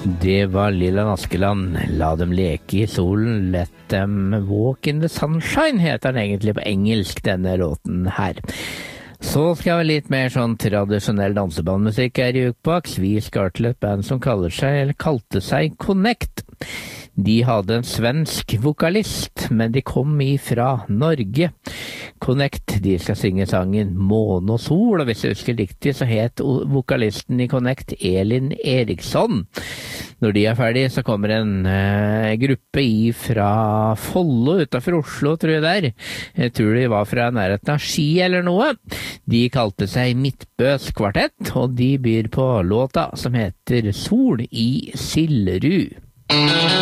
Det var Lilland Askeland. La dem leke i solen, let them walk in the sunshine, heter den egentlig på engelsk, denne låten her. Så skal vi litt mer sånn tradisjonell dansebandmusikk her i Jukebox. Vi skal til et band som kalte seg Connect. De hadde en svensk vokalist, men de kom ifra Norge. Connect, de skal synge sangen Måne og Sol, og hvis jeg husker riktig så het vokalisten i Connect Elin Eriksson. Når de er ferdige så kommer en gruppe ifra Follo utenfor Oslo, tror jeg der. Jeg tror de var fra nærheten av Ski eller noe. De kalte seg Midtbøs Kvartett, og de byr på låta som heter Sol i Sillerud.